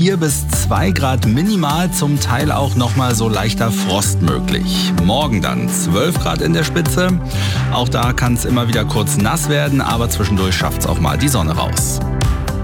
4 bis 2 Grad minimal, zum Teil auch nochmal so leichter Frost möglich. Morgen dann 12 Grad in der Spitze. Auch da kann es immer wieder kurz nass werden, aber zwischendurch schafft es auch mal die Sonne raus.